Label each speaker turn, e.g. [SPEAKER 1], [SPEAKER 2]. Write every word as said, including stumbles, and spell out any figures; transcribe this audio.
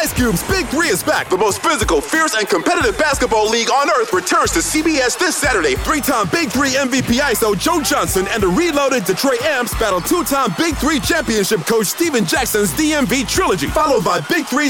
[SPEAKER 1] Ice Cube's Big Three is back. The most physical, fierce, and competitive basketball league on earth returns to C B S this Saturday. Three-time Big Three M V P I S O Joe Johnson and the reloaded Detroit Amps battle two-time Big Three championship coach Steven Jackson's D M V trilogy, followed by Big Three